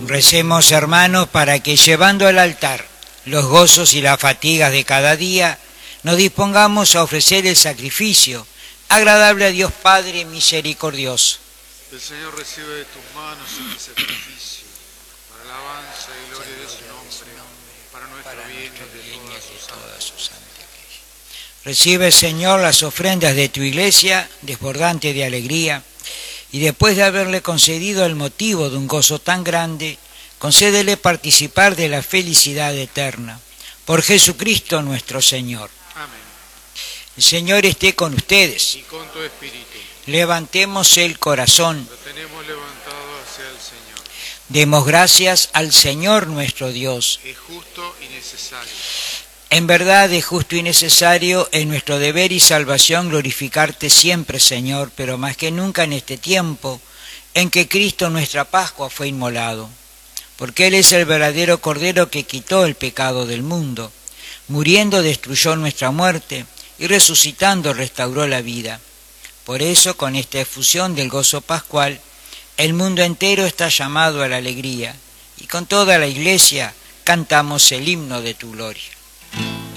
Recemos, hermanos, para que llevando al altar los gozos y las fatigas de cada día, nos dispongamos a ofrecer el sacrificio agradable a Dios Padre misericordioso. El Señor recibe de tus manos este sacrificio, para alabanza y gloria de su nombre, para nuestro bien y de toda su santa iglesia. Recibe, Señor, las ofrendas de tu iglesia, desbordante de alegría, y después de haberle concedido el motivo de un gozo tan grande, concédele participar de la felicidad eterna. Por Jesucristo nuestro Señor. Amén. El Señor esté con ustedes. Y con tu espíritu. Levantemos el corazón. Lo tenemos levantado hacia el Señor. Demos gracias al Señor nuestro Dios. Es justo y necesario. En verdad es justo y necesario, en nuestro deber y salvación, glorificarte siempre, Señor, pero más que nunca en este tiempo en que Cristo nuestra Pascua fue inmolado, porque Él es el verdadero Cordero que quitó el pecado del mundo, muriendo destruyó nuestra muerte y resucitando restauró la vida. Por eso, con esta efusión del gozo pascual, el mundo entero está llamado a la alegría, y con toda la Iglesia cantamos el himno de tu gloria.